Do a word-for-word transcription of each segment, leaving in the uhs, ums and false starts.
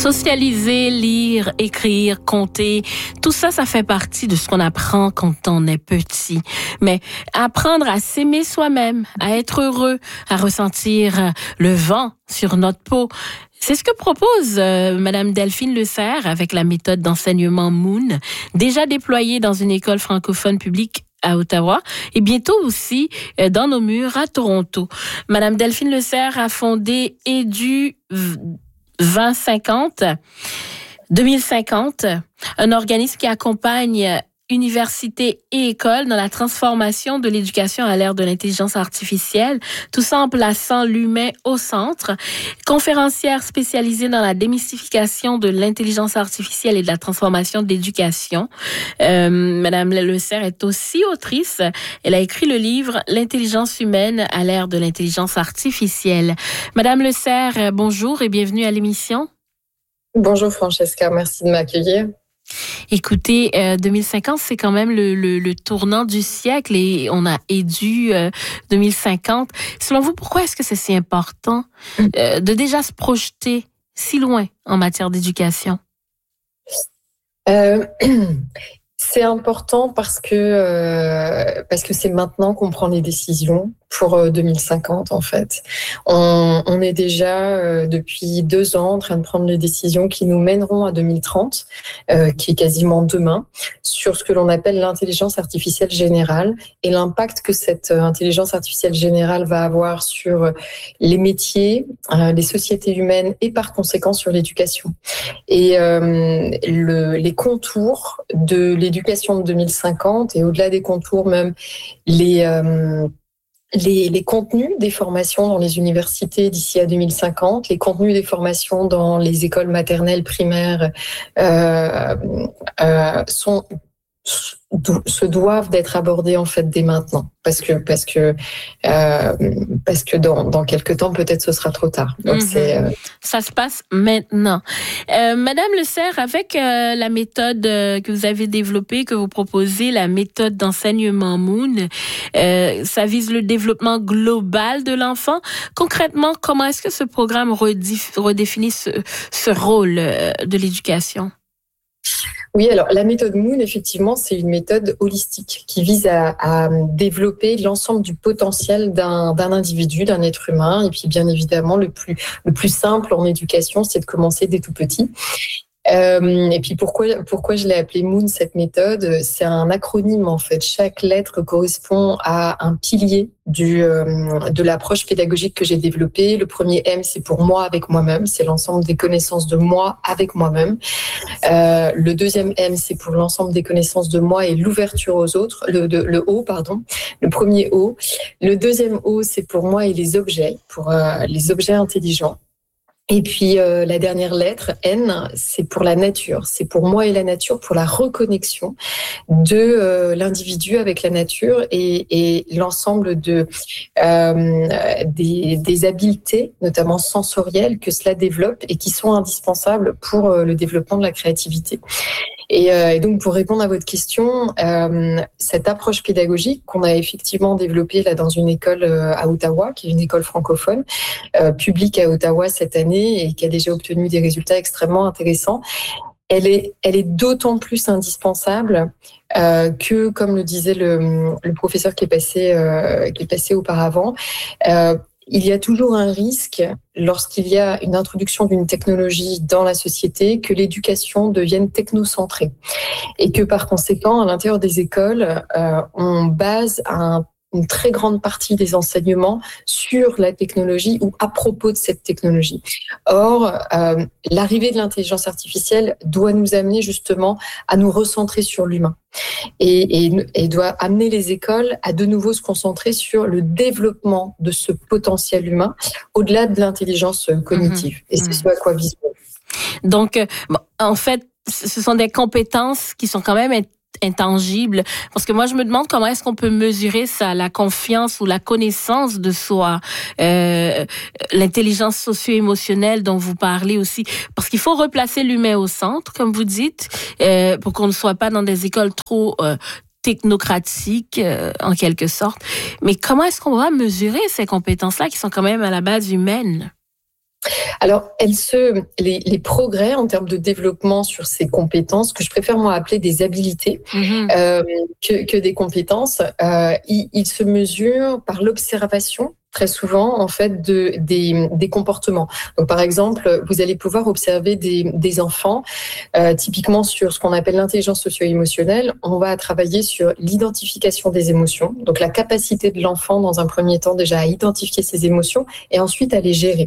Socialiser, lire, écrire, compter, tout ça, ça fait partie de ce qu'on apprend quand on est petit. Mais apprendre à s'aimer soi-même, à être heureux, à ressentir le vent sur notre peau, c'est ce que propose euh, Madame Delphine Lecerf avec la méthode d'enseignement Moon, déjà déployée dans une école francophone publique à Ottawa et bientôt aussi euh, dans nos murs à Toronto. Madame Delphine Lecerf a fondé Edu vingt cinquante, deux mille cinquante, un organisme qui accompagne universités et écoles dans la transformation de l'éducation à l'ère de l'intelligence artificielle, tout ça en plaçant l'humain au centre. Conférencière spécialisée dans la démystification de l'intelligence artificielle et de la transformation de l'éducation, euh, Madame Lecerf est aussi autrice. Elle a écrit le livre « L'intelligence humaine à l'ère de l'intelligence artificielle ». Madame Lecerf, bonjour et bienvenue à l'émission. Bonjour Francesca, merci de m'accueillir. Écoutez, euh, deux mille cinquante, c'est quand même le, le, le tournant du siècle et on a Edu euh, deux mille cinquante. Selon vous, pourquoi est-ce que c'est si important euh, de déjà se projeter si loin en matière d'éducation? Euh, c'est important parce que euh, parce que c'est maintenant qu'on prend les décisions pour euh, deux mille cinquante en fait. On, on est déjà euh, depuis deux ans en train de prendre les décisions qui nous mèneront à deux mille trente, euh, qui est quasiment demain, sur ce que l'on appelle l'intelligence artificielle générale et l'impact que cette euh, intelligence artificielle générale va avoir sur les métiers, euh, les sociétés humaines et par conséquent sur l'éducation. Et euh, le, les contours de l'éducation de deux mille cinquante et au-delà des contours même les euh, Les, les contenus des formations dans les universités d'ici à deux mille cinquante, les contenus des formations dans les écoles maternelles, primaires, euh, euh, sont, se doivent d'être abordés en fait dès maintenant, parce que parce que euh, parce que dans dans quelques temps peut-être ce sera trop tard. Donc mm-hmm. c'est euh... ça se passe maintenant. Euh, Madame Lecerf, avec euh, la méthode euh, que vous avez développée, que vous proposez, la méthode d'enseignement Moon, euh, ça vise le développement global de l'enfant. Concrètement, comment est-ce que ce programme redif- redéfinit ce, ce rôle euh, de l'éducation? Oui, alors la méthode Moon, effectivement, c'est une méthode holistique qui vise à, à développer l'ensemble du potentiel d'un, d'un individu, d'un être humain. Et puis, bien évidemment, le plus, le plus simple en éducation, c'est de commencer dès tout petit. Euh, et puis pourquoi pourquoi je l'ai appelé Moon, cette méthode? C'est un acronyme en fait. Chaque lettre correspond à un pilier du euh, de l'approche pédagogique que j'ai développée. Le premier M, c'est pour moi avec moi-même, c'est l'ensemble des connaissances de moi avec moi-même. Euh, le deuxième M, c'est pour l'ensemble des connaissances de moi et l'ouverture aux autres. Le de, le O, pardon. Le premier O. Le deuxième O, c'est pour moi et les objets, pour euh, les objets intelligents. Et puis euh, la dernière lettre, N, c'est pour la nature. C'est pour moi et la nature, pour la reconnexion de euh, l'individu avec la nature et, et l'ensemble de euh, des, des habiletés, notamment sensorielles, que cela développe et qui sont indispensables pour euh, le développement de la créativité. Et, euh, et donc, pour répondre à votre question, euh, cette approche pédagogique qu'on a effectivement développée là dans une école euh, à Ottawa, qui est une école francophone, euh, publique à Ottawa cette année et qui a déjà obtenu des résultats extrêmement intéressants, elle est, elle est d'autant plus indispensable euh, que, comme le disait le, le professeur qui est passé, euh, qui est passé auparavant, euh, il y a toujours un risque, lorsqu'il y a une introduction d'une technologie dans la société, que l'éducation devienne technocentrée. Et que par conséquent, à l'intérieur des écoles, euh, on base un une très grande partie des enseignements sur la technologie ou à propos de cette technologie. Or, euh, l'arrivée de l'intelligence artificielle doit nous amener justement à nous recentrer sur l'humain et, et, et doit amener les écoles à de nouveau se concentrer sur le développement de ce potentiel humain au-delà de l'intelligence cognitive. Mmh. Et c'est mmh. ce à quoi vise. Donc, bon, en fait, ce sont des compétences qui sont quand même intangible, parce que moi je me demande comment est-ce qu'on peut mesurer ça, la confiance ou la connaissance de soi, euh, l'intelligence socio-émotionnelle dont vous parlez aussi, parce qu'il faut replacer l'humain au centre, comme vous dites, euh, pour qu'on ne soit pas dans des écoles trop euh, technocratiques, euh, en quelque sorte. Mais comment est-ce qu'on va mesurer ces compétences-là qui sont quand même à la base humaines? Alors, elle se, les, les progrès en termes de développement sur ces compétences, que je préfère moi appeler des habilités, Mm-hmm. euh, que, que des compétences, euh, ils, ils se mesurent par l'observation très souvent en fait de des, des comportements. Donc par exemple, vous allez pouvoir observer des, des enfants, euh, typiquement sur ce qu'on appelle l'intelligence socio-émotionnelle. On va travailler sur l'identification des émotions, donc la capacité de l'enfant dans un premier temps déjà à identifier ses émotions et ensuite à les gérer.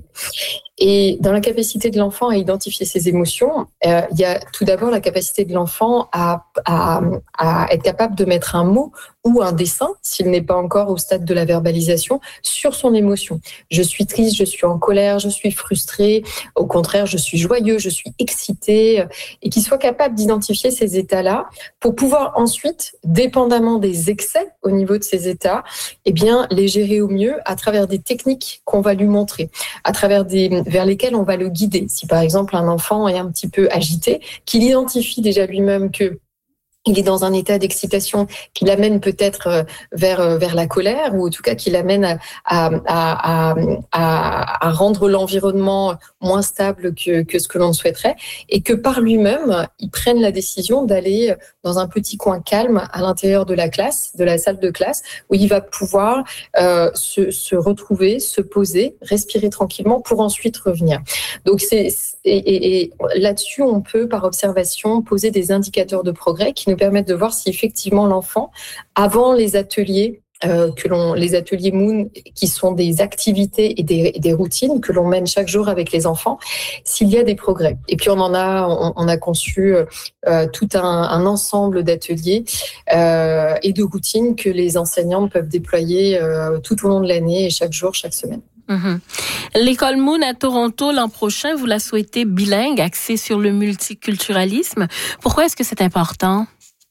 Et dans la capacité de l'enfant à identifier ses émotions, euh, il y a tout d'abord la capacité de l'enfant à, à, à être capable de mettre un mot ou un dessin, s'il n'est pas encore au stade de la verbalisation, sur son émotion. Je suis triste, je suis en colère, je suis frustré, au contraire, je suis joyeux, je suis excité, et qu'il soit capable d'identifier ces états-là pour pouvoir ensuite, dépendamment des excès au niveau de ces états, eh bien, les gérer au mieux à travers des techniques qu'on va lui montrer, à travers des vers lesquels on va le guider. Si par exemple un enfant est un petit peu agité, qu'il identifie déjà lui-même que il est dans un état d'excitation qui l'amène peut-être vers vers la colère, ou en tout cas qui l'amène à, à, à, à, à rendre l'environnement moins stable que, que ce que l'on souhaiterait, et que par lui-même, il prenne la décision d'aller dans un petit coin calme à l'intérieur de la classe, de la salle de classe, où il va pouvoir euh, se, se retrouver, se poser, respirer tranquillement pour ensuite revenir. Donc c'est et, et, et là-dessus, on peut par observation poser des indicateurs de progrès qui nous permettent de voir si effectivement l'enfant, avant les ateliers, euh, que l'on, les ateliers Moon, qui sont des activités et des, et des routines que l'on mène chaque jour avec les enfants, s'il y a des progrès. Et puis on en a, on, on a conçu euh, tout un, un ensemble d'ateliers euh, et de routines que les enseignants peuvent déployer euh, tout au long de l'année et chaque jour, chaque semaine. Mm-hmm. L'école Moon à Toronto l'an prochain, vous la souhaitez bilingue, axée sur le multiculturalisme. Pourquoi est-ce que c'est important?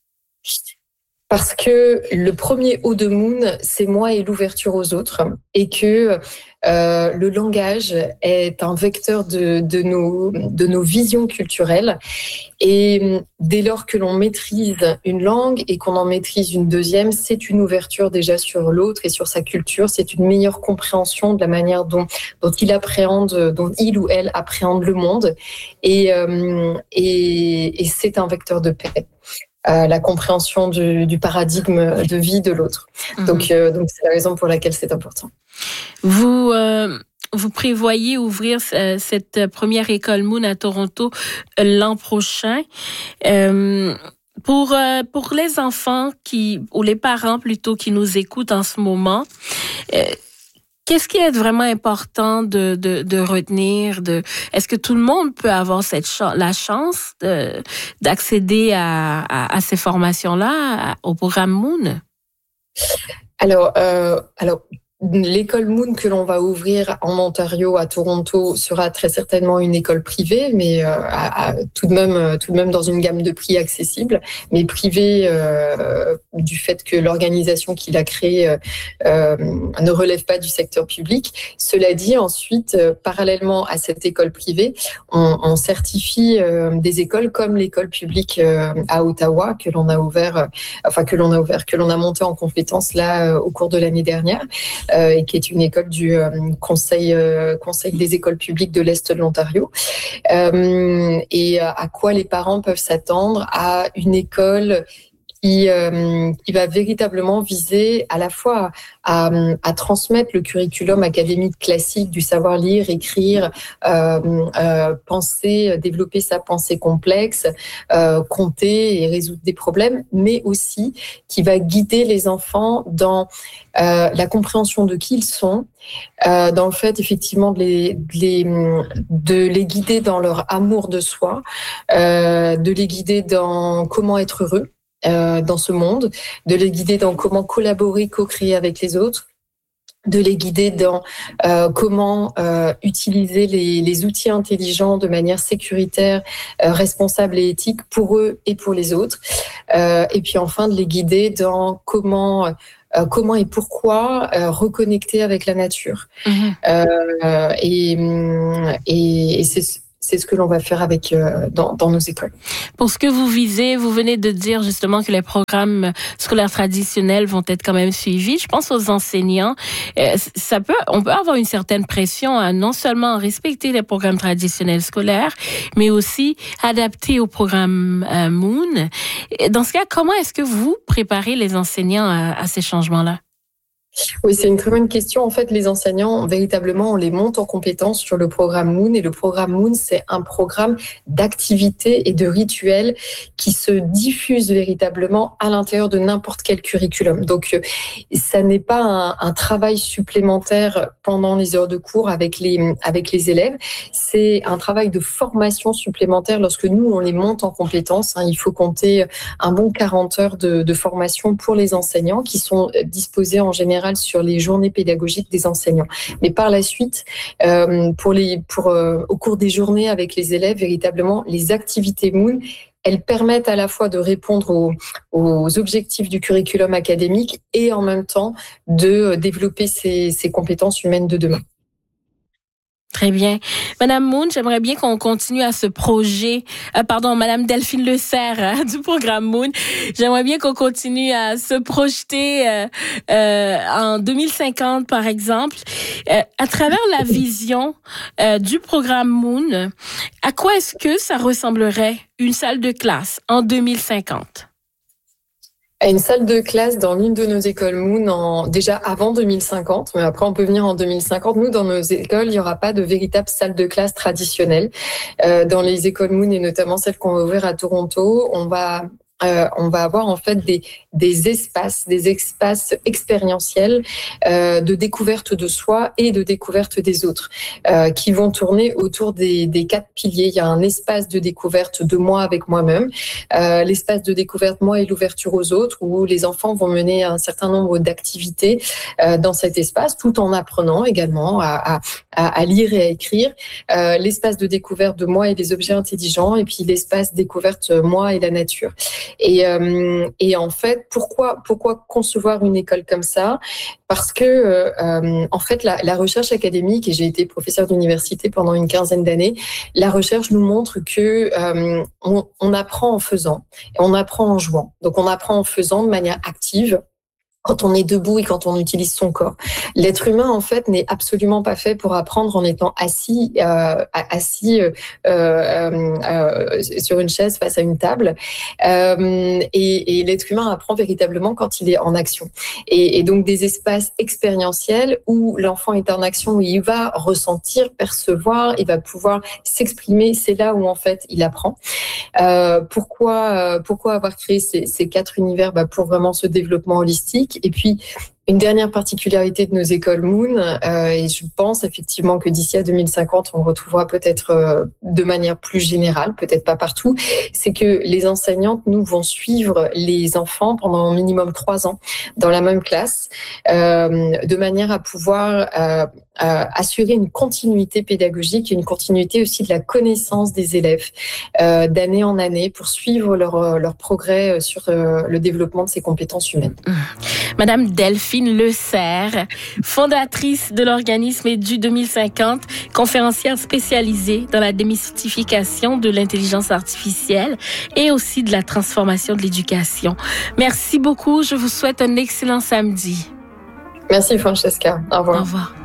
Parce que le premier O de Moon, c'est moi et l'ouverture aux autres, et que euh, le langage est un vecteur de, de, nos, de nos visions culturelles. Et dès lors que l'on maîtrise une langue et qu'on en maîtrise une deuxième, c'est une ouverture déjà sur l'autre et sur sa culture. C'est une meilleure compréhension de la manière dont, dont il appréhende, dont il ou elle appréhende le monde. Et, euh, et, et c'est un vecteur de paix. Euh, la compréhension du, du paradigme de vie de l'autre. Mmh. Donc, euh, donc c'est la raison pour laquelle c'est important. Vous, euh, vous prévoyez ouvrir euh, cette première école Moon à Toronto euh, l'an prochain. Euh, pour euh, pour les enfants qui ou les parents plutôt qui nous écoutent en ce moment. Euh, Qu'est-ce qui est vraiment important de, de, de retenir? De, est-ce que tout le monde peut avoir cette ch- la chance de, d'accéder à, à, à ces formations-là, à, au programme Moon? Alors, euh, alors, l'école Moon que l'on va ouvrir en Ontario, à Toronto, sera très certainement une école privée, mais euh, à, à, tout de même, tout de même dans une gamme de prix accessible, mais privée euh, du fait que l'organisation qui l'a créée euh, euh, ne relève pas du secteur public. Cela dit, ensuite, euh, parallèlement à cette école privée, on, on certifie euh, des écoles comme l'école publique euh, à Ottawa que l'on a ouvert, euh, enfin que l'on a ouvert, que l'on a monté en compétence là euh, au cours de l'année dernière. Euh, et qui est une école du euh, conseil, euh, conseil des écoles publiques de l'Est de l'Ontario. Euh, et à quoi les parents peuvent s'attendre à une école qui, euh, qui va véritablement viser à la fois à, à transmettre le curriculum académique classique du savoir lire, écrire, euh, euh, penser, développer sa pensée complexe, euh, compter et résoudre des problèmes, mais aussi qui va guider les enfants dans euh, la compréhension de qui ils sont, euh, dans le fait effectivement de les, de les, de les guider dans leur amour de soi, euh, de les guider dans comment être heureux Euh, dans ce monde, de les guider dans comment collaborer, co-créer avec les autres, de les guider dans euh, comment euh, utiliser les, les outils intelligents de manière sécuritaire, euh, responsable et éthique pour eux et pour les autres. Euh, et puis enfin, de les guider dans comment... Euh, comment et pourquoi euh, reconnecter avec la nature. Mmh. Euh, et, et, et c'est c'est ce que l'on va faire avec euh, dans, dans nos écoles. Pour ce que vous visez, vous venez de dire justement que les programmes scolaires traditionnels vont être quand même suivis. Je pense aux enseignants. Euh, ça peut, on peut avoir une certaine pression à non seulement respecter les programmes traditionnels scolaires, mais aussi adapter au programme euh, Moon. Dans ce cas, comment est-ce que vous préparez les enseignants à, à ces changements-là? Oui, c'est une très bonne question. En fait, les enseignants, véritablement, on les monte en compétences sur le programme Moon. Et le programme Moon, c'est un programme d'activités et de rituels qui se diffusent véritablement à l'intérieur de n'importe quel curriculum. Donc, ça n'est pas un, un travail supplémentaire pendant les heures de cours avec les, avec les élèves. C'est un travail de formation supplémentaire lorsque nous, on les monte en compétences. Il faut compter un bon quarante heures de, de formation pour les enseignants qui sont disposés en général sur les journées pédagogiques des enseignants. Mais par la suite, euh, pour les, pour, euh, au cours des journées avec les élèves, véritablement, les activités Moon, elles permettent à la fois de répondre aux, aux objectifs du curriculum académique et en même temps de développer ces, ces compétences humaines de demain. Très bien. Madame Moon, j'aimerais bien qu'on continue à ce projet, euh, pardon, Madame Delphine Le Serre hein, du programme Moon. J'aimerais bien qu'on continue à se projeter euh, euh, en deux mille cinquante, par exemple. Euh, à travers la vision euh, du programme Moon, à quoi est-ce que ça ressemblerait une salle de classe en deux mille cinquante? À une salle de classe dans l'une de nos écoles Moon, en, déjà avant deux mille cinquante, mais après on peut venir en deux mille cinquante. Nous, dans nos écoles, il n'y aura pas de véritable salle de classe traditionnelle. Euh, dans les écoles Moon, et notamment celles qu'on va ouvrir à Toronto, on va... Euh, on va avoir en fait des, des espaces, des espaces expérientiels euh, de découverte de soi et de découverte des autres euh, qui vont tourner autour des, des quatre piliers. Il y a un espace de découverte de moi avec moi-même, euh, l'espace de découverte moi et l'ouverture aux autres où les enfants vont mener un certain nombre d'activités euh, dans cet espace tout en apprenant également à, à, à lire et à écrire, euh, l'espace de découverte de moi et des objets intelligents et puis l'espace découverte moi et la nature. Et, euh, et en fait, pourquoi, pourquoi concevoir une école comme ça? Parce que, euh, en fait, la, la recherche académique, et j'ai été professeure d'université pendant une quinzaine d'années, la recherche nous montre que euh, on, on apprend en faisant, et on apprend en jouant. Donc, on apprend en faisant de manière active, quand on est debout et quand on utilise son corps. L'être humain, en fait, n'est absolument pas fait pour apprendre en étant assis, euh, assis euh, euh, euh, sur une chaise face à une table. Euh, et, et l'être humain apprend véritablement quand il est en action. Et, et donc, des espaces expérientiels où l'enfant est en action, où il va ressentir, percevoir, il va pouvoir s'exprimer. C'est là où, en fait, il apprend. Euh, pourquoi, euh, pourquoi avoir créé ces, ces quatre univers? Bah, pour vraiment ce développement holistique. Et puis, une dernière particularité de nos écoles Moon, euh, et je pense effectivement que d'ici à deux mille cinquante, on retrouvera peut-être euh, de manière plus générale, peut-être pas partout, c'est que les enseignantes, nous, vont suivre les enfants pendant au minimum trois ans dans la même classe, euh, de manière à pouvoir euh, euh, assurer une continuité pédagogique et une continuité aussi de la connaissance des élèves euh, d'année en année pour suivre leur, leur progrès sur euh, le développement de ces compétences humaines. Madame Delphine Le Serre, fondatrice de l'organisme Edu deux mille cinquante, conférencière spécialisée dans la démystification de l'intelligence artificielle et aussi de la transformation de l'éducation. Merci beaucoup. Je vous souhaite un excellent samedi. Merci Francesca. Au revoir. Au revoir.